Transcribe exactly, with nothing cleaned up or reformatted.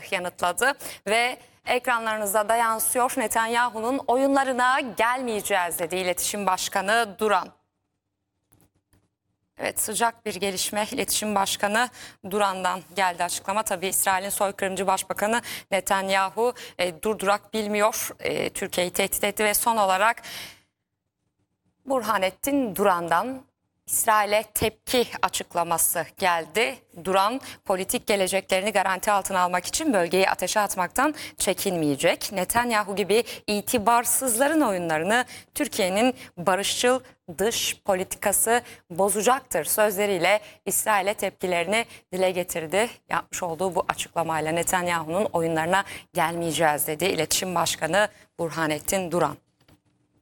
yanıtladı ve ekranlarınızda da yansıyor. Netanyahu'nun oyunlarına gelmeyeceğiz dedi İletişim Başkanı Duran. Evet, sıcak bir gelişme. İletişim Başkanı Duran'dan geldi açıklama. Tabii İsrail'in soykırımcı Başbakanı Netanyahu e, durdurak bilmiyor. E, Türkiye'yi tehdit etti ve son olarak Burhanettin Duran'dan İsrail'e tepki açıklaması geldi. Duran, politik geleceklerini garanti altına almak için bölgeyi ateşe atmaktan çekinmeyecek. Netanyahu gibi itibarsızların oyunlarını Türkiye'nin barışçıl dış politikası bozacaktır sözleriyle İsrail'e tepkilerini dile getirdi. Yapmış olduğu bu açıklamayla Netanyahu'nun oyunlarına gelmeyeceğiz dedi İletişim Başkanı Burhanettin Duran.